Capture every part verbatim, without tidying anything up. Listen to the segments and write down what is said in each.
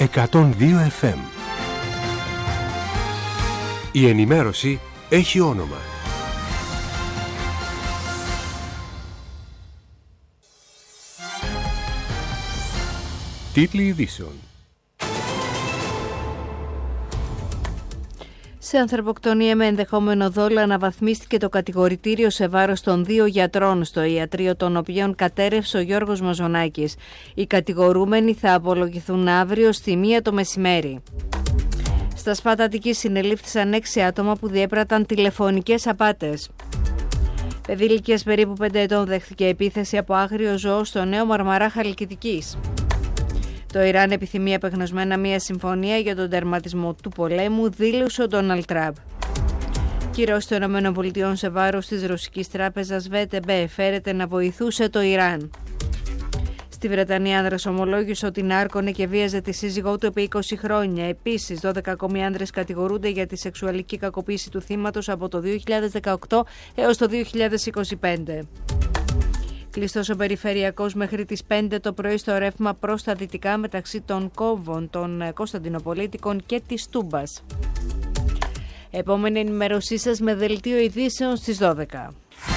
εκατόν δύο εφ εμ. Η ενημέρωση έχει όνομα. Τίτλοι ειδήσεων. Σε ανθρωποκτονία με ενδεχόμενο δόλο αναβαθμίστηκε το κατηγορητήριο σε βάρος των δύο γιατρών στο ιατρείο των οποίων κατέρευσε ο Γιώργος Μαζονάκης. Οι κατηγορούμενοι θα απολογηθούν αύριο στη μία το μεσημέρι. Στα Σπάτα Αττικής συνελήφθησαν έξι άτομα που διέπραταν τηλεφωνικές απάτες. Παιδί ηλικίας περίπου πέντε ετών δέχθηκε επίθεση από άγριο ζώο στο Νέο Μαρμαρά Χαλκιδικής. Το Ιράν επιθυμεί απεγνωσμένα μια συμφωνία για τον τερματισμό του πολέμου, δήλωσε ο Ντόναλντ Τραμπ. Κυρώσεις των ΗΠΑ σε βάρος της ρωσικής τράπεζας βι τι μπι φέρεται να βοηθούσε το Ιράν. Στη Βρετανία, άνδρας ομολόγησε ότι νάρκωνε και βίαζε τη σύζυγό του επί είκοσι χρόνια. Επίσης, δώδεκα ακόμη άνδρες κατηγορούνται για τη σεξουαλική κακοποίηση του θύματος από το δύο χιλιάδες δεκαοκτώ έως το δύο χιλιάδες είκοσι πέντε. Κλειστός ο περιφερειακός μέχρι τις πέντε το πρωί στο ρεύμα προς τα δυτικά μεταξύ των κόμβων των Κωνσταντινοπολίτικων και της Τούμπας. Επόμενη ενημέρωσή σας με δελτίο ειδήσεων στις δώδεκα.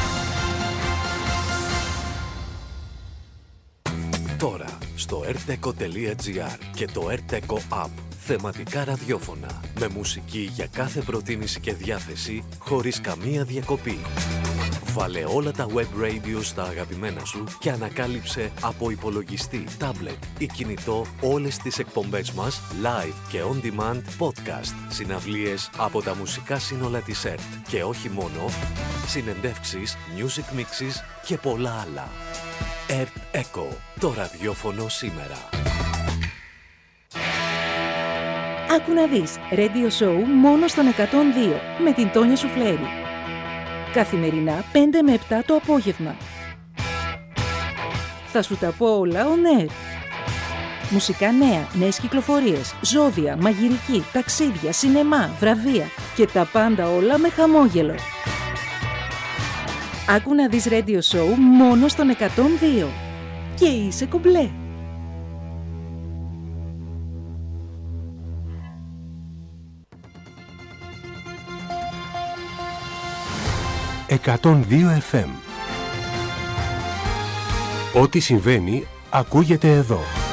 Τώρα στο ερτέκο τελεία τζι άρ και το ερτέκο App. Θεματικά ραδιόφωνα με μουσική για κάθε προτίμηση και διάθεση χωρίς καμία διακοπή. Βάλε όλα τα web radio στα αγαπημένα σου και ανακάλυψε από υπολογιστή, τάμπλετ ή κινητό όλες τις εκπομπές μας live και on demand podcast, συναυλίες από τα μουσικά σύνολα της ΕΡΤ και όχι μόνο, συνεντεύξεις, music mixes και πολλά άλλα. ΕΡΤ Echo, το ραδιόφωνο σήμερα. Άκου να δεις, radio show μόνο στον εκατόν δύο με την Τόνια Σουφλέρη. Καθημερινά πέντε με επτά το απόγευμα. Θα σου τα πω όλα on air. Μουσικά νέα, νέες κυκλοφορίες, ζώδια, μαγειρική, ταξίδια, σινεμά, βραβεία και τα πάντα όλα με χαμόγελο. Άκου να δεις radio show μόνο στον εκατόν δύο. Και είσαι κομπλέ. εκατόν δύο εφ εμ. Ό,τι συμβαίνει ακούγεται εδώ.